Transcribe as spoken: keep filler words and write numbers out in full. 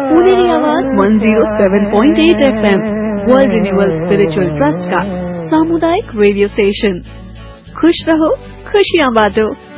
पुनेरी आवाज one oh seven point eight F M world renewal spiritual trust का सामुदायिक radio station. खुश रहो, खुशियाँ बांटो।